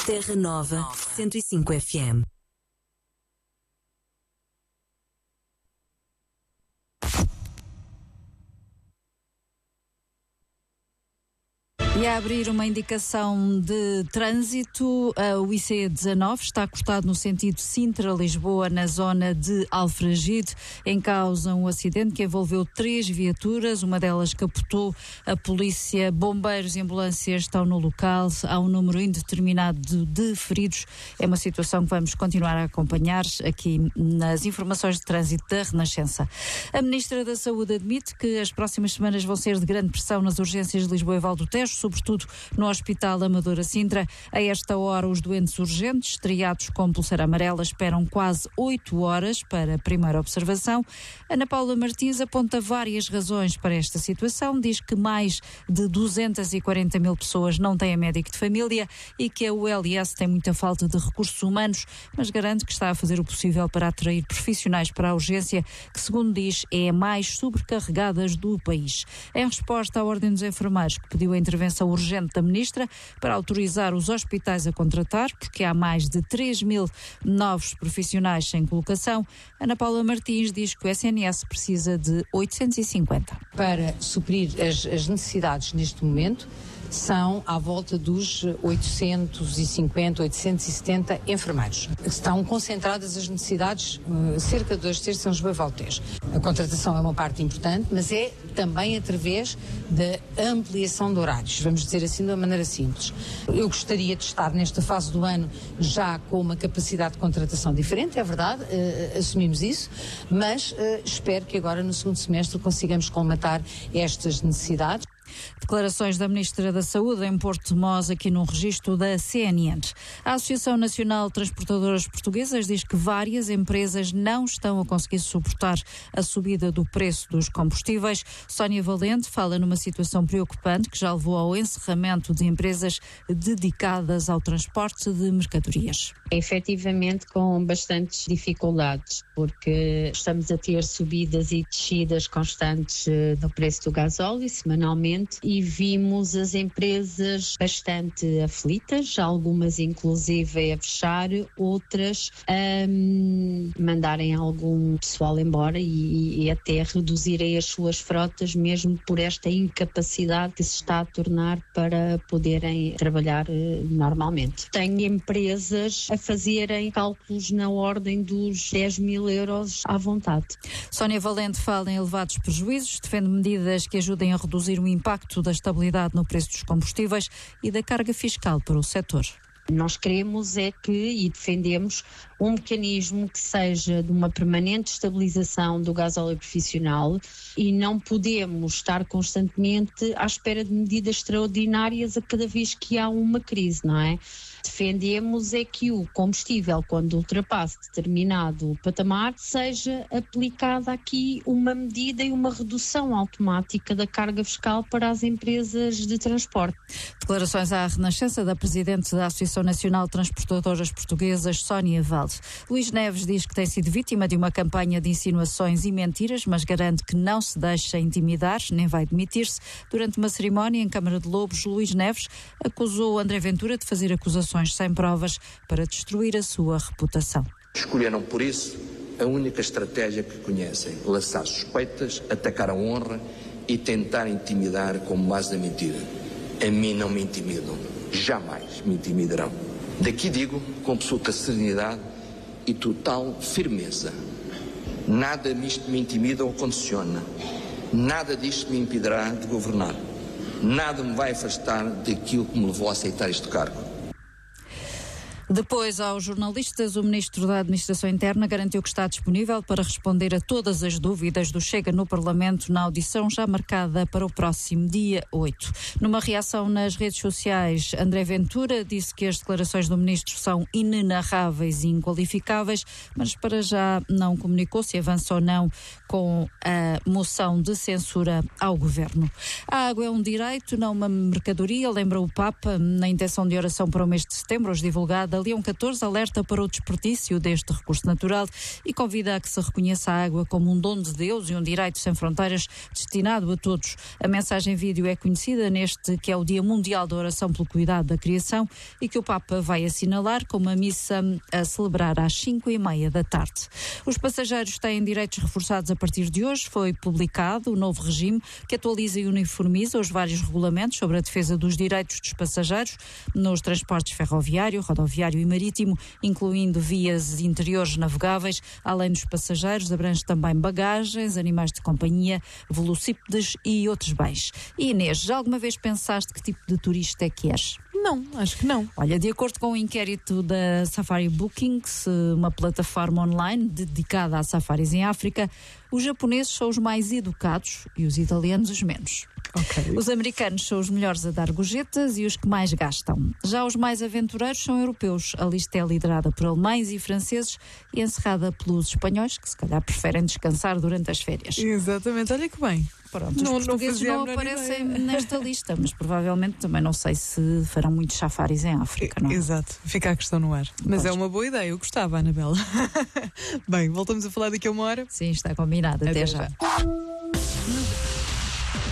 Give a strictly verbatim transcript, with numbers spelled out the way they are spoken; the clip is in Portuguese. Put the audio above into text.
Terra Nova cento e cinco F M. E a abrir uma indicação de trânsito, o I C dezanove está cortado no sentido Sintra-Lisboa, na zona de Alfragide. Em causa um acidente que envolveu três viaturas, uma delas capotou. A polícia, bombeiros e ambulâncias estão no local. Há um número indeterminado de, de feridos. É uma situação que vamos continuar a acompanhar aqui nas informações de trânsito da Renascença. A Ministra da Saúde admite que as próximas semanas vão ser de grande pressão nas urgências de Lisboa e Val do Tejo, sobretudo no Hospital Amadora Sintra. A esta hora, os doentes urgentes, triados com pulseira amarela, esperam quase oito horas para a primeira observação. Ana Paula Martins aponta várias razões para esta situação. Diz que mais de duzentas e quarenta mil pessoas não têm médico de família e que a U L S tem muita falta de recursos humanos, mas garante que está a fazer o possível para atrair profissionais para a urgência, que, segundo diz, é a mais sobrecarregadas do país. Em resposta à Ordem dos Enfermeiros, que pediu a intervenção urgente da Ministra para autorizar os hospitais a contratar, porque há mais de três mil novos profissionais sem colocação, Ana Paula Martins diz que o S N S precisa de oitocentos e cinquenta. Para suprir as, as necessidades neste momento, são à volta dos oitocentos e cinquenta, oitocentos e setenta enfermeiros. Estão concentradas as necessidades, cerca de dois terços em Lisboa e Val do Tejo. A contratação é uma parte importante, mas é também através da ampliação de horários, vamos dizer assim de uma maneira simples. Eu gostaria de estar nesta fase do ano já com uma capacidade de contratação diferente, é verdade, uh, assumimos isso, mas uh, espero que agora no segundo semestre consigamos colmatar estas necessidades. Declarações da Ministra da Saúde em Porto de Mós, aqui no registro da C N N. A Associação Nacional de Transportadoras Portuguesas diz que várias empresas não estão a conseguir suportar a subida do preço dos combustíveis. Sónia Valente fala numa situação preocupante que já levou ao encerramento de empresas dedicadas ao transporte de mercadorias. Efetivamente com bastantes dificuldades, porque estamos a ter subidas e descidas constantes no preço do gasóleo semanalmente, e vimos as empresas bastante aflitas, algumas inclusive a fechar, outras a um, mandarem algum pessoal embora e, e até reduzirem as suas frotas, mesmo por esta incapacidade que se está a tornar para poderem trabalhar uh, normalmente. Tenho empresas a fazerem cálculos na ordem dos dez mil euros à vontade. Sónia Valente fala em elevados prejuízos, defende medidas que ajudem a reduzir o impacto da estabilidade no preço dos combustíveis e da carga fiscal para o setor. Nós queremos é que, e defendemos, um mecanismo que seja de uma permanente estabilização do gasóleo profissional, e não podemos estar constantemente à espera de medidas extraordinárias a cada vez que há uma crise, não é? Defendemos é que o combustível, quando ultrapasse determinado patamar, seja aplicada aqui uma medida e uma redução automática da carga fiscal para as empresas de transporte. Declarações à Renascença da Presidente da Associação Nacional de Transportadoras Portuguesas, Sónia Valde. Luís Neves diz que tem sido vítima de uma campanha de insinuações e mentiras, mas garante que não se deixa intimidar, nem vai demitir-se. Durante uma cerimónia em Câmara de Lobos, Luís Neves acusou André Ventura de fazer acusações sem provas para destruir a sua reputação. Escolheram por isso a única estratégia que conhecem: lançar suspeitas, atacar a honra e tentar intimidar com base na mentira. A mim não me intimidam, jamais me intimidarão. Daqui digo com absoluta serenidade e total firmeza: nada disto me intimida ou condiciona, nada disto me impedirá de governar, nada me vai afastar daquilo que me levou a aceitar este cargo. Depois, aos jornalistas, o Ministro da Administração Interna garantiu que está disponível para responder a todas as dúvidas do Chega no Parlamento na audição já marcada para o próximo dia oito. Numa reação nas redes sociais, André Ventura disse que as declarações do Ministro são inenarráveis e inqualificáveis, mas para já não comunicou se avança ou não com com a moção de censura ao governo. A água é um direito, não uma mercadoria, lembra o Papa. Na intenção de oração para o mês de setembro, hoje divulgada, Leão catorze alerta para o desperdício deste recurso natural e convida a que se reconheça a água como um dom de Deus e um direito sem fronteiras destinado a todos. A mensagem vídeo é conhecida neste que é o Dia Mundial da Oração pelo Cuidado da Criação e que o Papa vai assinalar com uma missa a celebrar às cinco e meia da tarde. Os passageiros têm direitos reforçados a partir de hoje. Foi publicado o novo regime que atualiza e uniformiza os vários regulamentos sobre a defesa dos direitos dos passageiros nos transportes ferroviário, rodoviário e marítimo, incluindo vias interiores navegáveis. Além dos passageiros, abrange também bagagens, animais de companhia, velocípedes e outros bens. E Inês, já alguma vez pensaste que tipo de turista é que és? Não, acho que não. Olha, de acordo com o inquérito da Safari Bookings, uma plataforma online dedicada a safaris em África, os japoneses são os mais educados e os italianos os menos. Okay. Os americanos são os melhores a dar gorjetas e os que mais gastam. Já os mais aventureiros são europeus. A lista é liderada por alemães e franceses e encerrada pelos espanhóis, que se calhar preferem descansar durante as férias. Exatamente, olha que bem. Pronto, Não- os não portugueses fazia a não, menor aparecem ideia. nesta lista, mas provavelmente também não sei se farão muitos safaris em África, não é? Exato, fica a questão no ar. Mas Pois. é uma boa ideia, eu gostava, Anabela. Bem, voltamos a falar daqui a uma hora. Sim, está combinado. Até, Até já. já.